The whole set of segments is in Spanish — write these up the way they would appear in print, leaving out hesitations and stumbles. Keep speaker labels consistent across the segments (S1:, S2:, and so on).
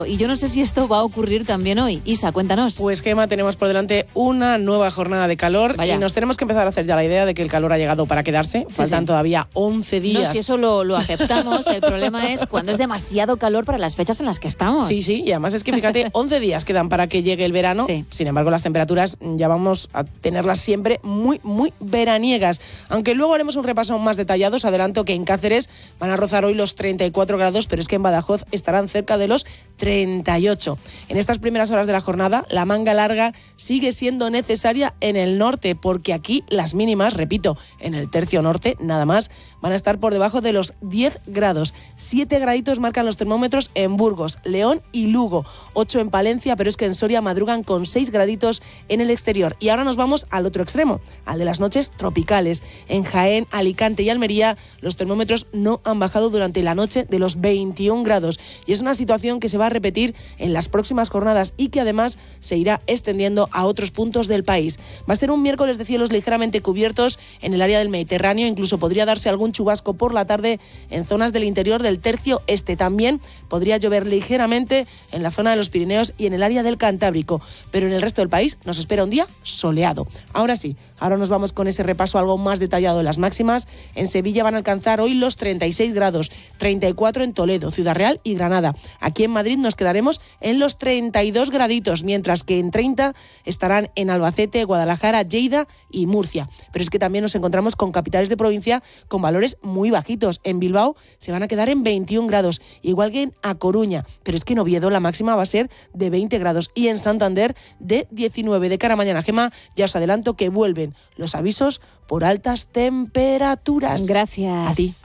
S1: Y yo no sé si esto va a ocurrir también hoy. Isa, cuéntanos.
S2: Pues, Gemma, tenemos por delante una nueva jornada de calor.
S1: Vaya.
S2: Y nos tenemos que empezar a hacer ya la idea de que el calor ha llegado para quedarse. Faltan todavía 11 días.
S1: No, si eso lo aceptamos, el problema es cuando es demasiado calor para las fechas en las que estamos.
S2: Sí, y además es que fíjate, 11 días quedan para que llegue el verano.
S1: Sí.
S2: Sin embargo, las temperaturas ya vamos a tenerlas siempre muy, muy veraniegas. Aunque luego haremos un repaso más detallado. Os adelanto que en Cáceres van a rozar hoy los 34 grados, pero es que en Badajoz estarán cerca de los 38. En estas primeras horas de la jornada, la manga larga sigue siendo necesaria en el norte, porque aquí las mínimas, repito, en el tercio norte, nada más, van a estar por debajo de los 10 grados. 7 graditos marcan los termómetros en Burgos, León y Lugo. 8 en Palencia, pero es que en Soria madrugan con 6 graditos en el exterior. Y ahora nos vamos al otro extremo, al de las noches tropicales. En Jaén, Alicante y Almería, los termómetros no han bajado durante la noche de los 21 grados. Y es una situación que se va a repetir en las próximas jornadas y que además se irá extendiendo a otros puntos del país. Va a ser un miércoles de cielos ligeramente cubiertos en el área del Mediterráneo, incluso podría darse algún chubasco por la tarde en zonas del interior del tercio este. También podría llover ligeramente en la zona de los Pirineos y en el área del Cantábrico, pero en el resto del país nos espera un día soleado. Ahora sí, ahora nos vamos con ese repaso algo más detallado de las máximas. En Sevilla van a alcanzar hoy los 36 grados, 34 en Toledo, Ciudad Real y Granada. Aquí en Madrid nos quedaremos en los 32 graditos, mientras que en 30 estarán en Albacete, Guadalajara, Lleida y Murcia. Pero es que también nos encontramos con capitales de provincia con valores muy bajitos. En Bilbao se van a quedar en 21 grados, igual que en A Coruña, pero es que en Oviedo la máxima va a ser de 20 grados y en Santander de 19. De cara a mañana, Gemma, ya os adelanto que vuelven los avisos por altas temperaturas.
S1: Gracias.
S2: A ti.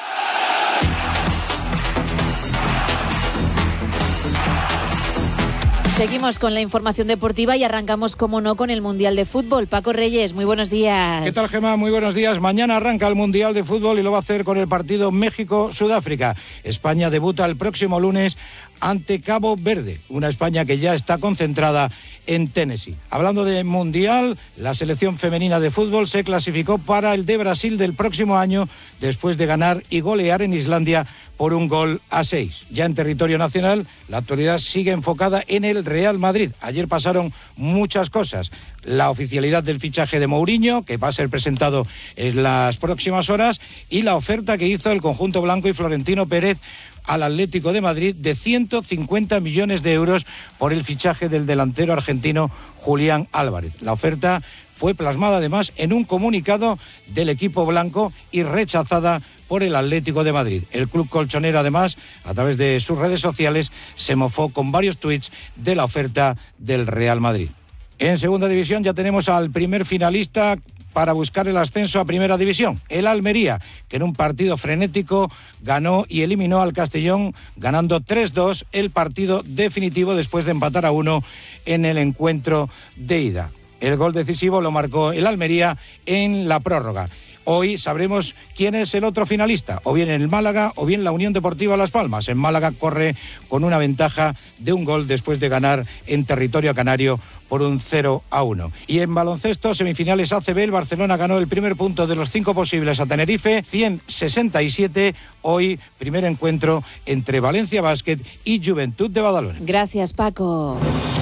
S1: Seguimos con la información deportiva y arrancamos, como no, con el Mundial de Fútbol. Paco Reyes, muy buenos días.
S3: ¿Qué tal, Gemma? Muy buenos días. Mañana arranca el Mundial de Fútbol y lo va a hacer con el partido México-Sudáfrica. España debuta el próximo lunes ante Cabo Verde, una España que ya está concentrada en Tennessee. Hablando de Mundial, la selección femenina de fútbol se clasificó para el de Brasil del próximo año después de ganar y golear en Islandia por 1-6. Ya en territorio nacional, la actualidad sigue enfocada en el Real Madrid. Ayer pasaron muchas cosas. La oficialidad del fichaje de Mourinho, que va a ser presentado en las próximas horas, y la oferta que hizo el conjunto blanco y Florentino Pérez al Atlético de Madrid de 150 millones de euros por el fichaje del delantero argentino Julián Álvarez. La oferta fue plasmada además en un comunicado del equipo blanco y rechazada por el Atlético de Madrid. El club colchonero, además, a través de sus redes sociales, se mofó con varios tuits de la oferta del Real Madrid. En segunda división ya tenemos al primer finalista para buscar el ascenso a Primera División, el Almería, que en un partido frenético ganó y eliminó al Castellón, ganando 3-2 el partido definitivo después de empatar a 1 en el encuentro de ida. El gol decisivo lo marcó el Almería en la prórroga. Hoy sabremos quién es el otro finalista, o bien el Málaga o bien la Unión Deportiva Las Palmas. En Málaga corre con una ventaja de un gol después de ganar en territorio canario por un 0-1. Y en baloncesto, semifinales ACB, el Barcelona ganó el primer punto de los 5 posibles a Tenerife, 167. Hoy, primer encuentro entre Valencia Básquet y Juventud de Badalona.
S1: Gracias, Paco.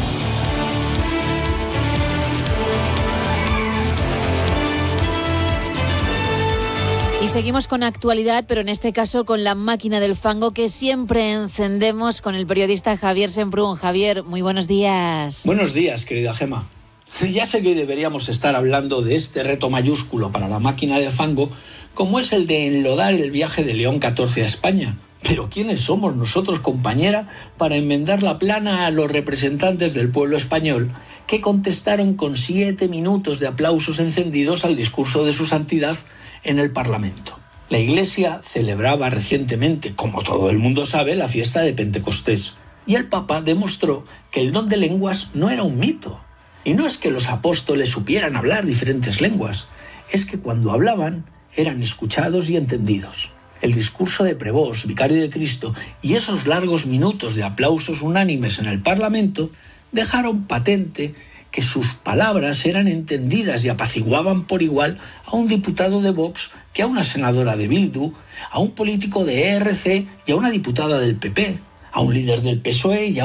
S1: Y seguimos con actualidad, pero en este caso con la máquina del fango que siempre encendemos con el periodista Javier Semprún. Javier, muy buenos días.
S4: Buenos días, querida Gema. Ya sé que hoy deberíamos estar hablando de este reto mayúsculo para la máquina del fango, como es el de enlodar el viaje de León XIV a España. Pero ¿quiénes somos nosotros, compañera, para enmendar la plana a los representantes del pueblo español que contestaron con 7 minutos de aplausos encendidos al discurso de su santidad en el Parlamento? La Iglesia celebraba recientemente, como todo el mundo sabe, la fiesta de Pentecostés. Y el Papa demostró que el don de lenguas no era un mito. Y no es que los apóstoles supieran hablar diferentes lenguas, es que cuando hablaban eran escuchados y entendidos. El discurso de Prevós, vicario de Cristo, y esos largos minutos de aplausos unánimes en el Parlamento dejaron patente que sus palabras eran entendidas y apaciguaban por igual a un diputado de Vox que a una senadora de Bildu, a un político de ERC y a una diputada del PP, a un líder del PSOE y a